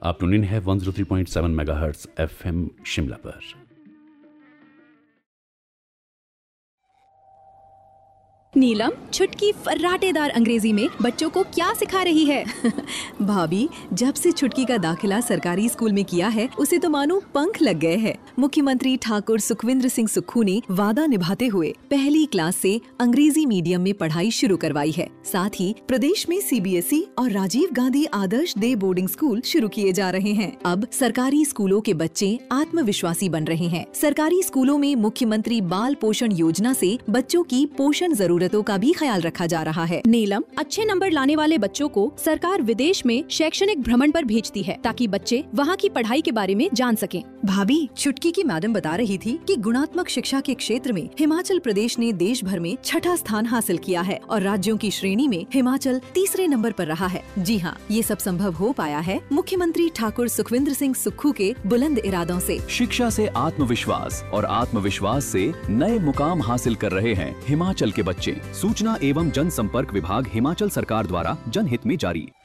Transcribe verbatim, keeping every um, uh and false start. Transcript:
आप टुन इन है one zero three point seven megahertz FM Shimla पर। नीलम छुटकी फर्राटेदार अंग्रेजी में बच्चों को क्या सिखा रही है? भाभी, जब से छुटकी का दाखिला सरकारी स्कूल में किया है उसे तो मानो पंख लग गए हैं। मुख्यमंत्री ठाकुर सुखविंद्र सिंह सुक्खू ने वादा निभाते हुए पहली क्लास से अंग्रेजी मीडियम में पढ़ाई शुरू करवाई है। साथ ही प्रदेश में सीबीएसई और राजीव गांधी आदर्श डे बोर्डिंग स्कूल शुरू किए जा रहे हैं। अब सरकारी स्कूलों के बच्चे आत्मविश्वासी बन रहे हैं। सरकारी स्कूलों में मुख्यमंत्री बाल पोषण योजना से बच्चों की पोषण जरूरतों का भी ख्याल रखा जा रहा है। नीलम, अच्छे नंबर लाने वाले बच्चों को सरकार विदेश में शैक्षणिक भ्रमण पर भेजती है ताकि बच्चे वहाँ की पढ़ाई के बारे में जान सकें। भाभी, छुटकी की मैडम बता रही थी कि गुणात्मक शिक्षा के क्षेत्र में हिमाचल प्रदेश ने देश भर में छठा स्थान हासिल किया है और राज्यों की श्रेणी में हिमाचल तीसरे नंबर पर रहा है। जी हाँ, ये सब संभव हो पाया है मुख्यमंत्री ठाकुर सुखविंद्र सिंह सुक्खू के बुलंद इरादों से। शिक्षा से आत्मविश्वास और आत्मविश्वास से नए मुकाम हासिल कर रहे हैं हिमाचल के बच्चे। सूचना एवं जनसंपर्क विभाग हिमाचल सरकार द्वारा जनहित में जारी।